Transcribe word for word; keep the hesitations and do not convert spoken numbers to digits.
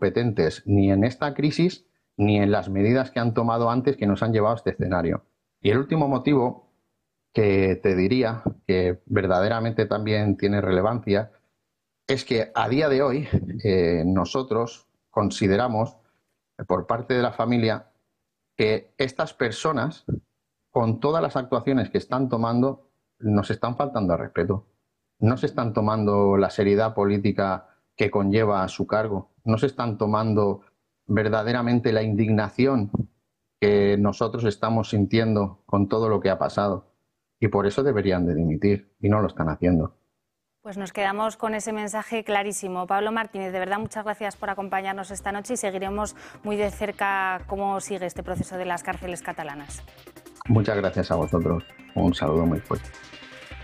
competentes ni en esta crisis ni en las medidas que han tomado antes que nos han llevado a este escenario. Y el último motivo que te diría, que verdaderamente también tiene relevancia, es que a día de hoy eh, nosotros consideramos, por parte de la familia, que estas personas, con todas las actuaciones que están tomando, nos están faltando al respeto. No se están tomando la seriedad política que conlleva su cargo. No se están tomando verdaderamente la indignación que nosotros estamos sintiendo con todo lo que ha pasado. Y por eso deberían de dimitir, y no lo están haciendo. Pues nos quedamos con ese mensaje clarísimo. Pablo Martínez, de verdad muchas gracias por acompañarnos esta noche y seguiremos muy de cerca cómo sigue este proceso de las cárceles catalanas. Muchas gracias a vosotros. Un saludo muy fuerte.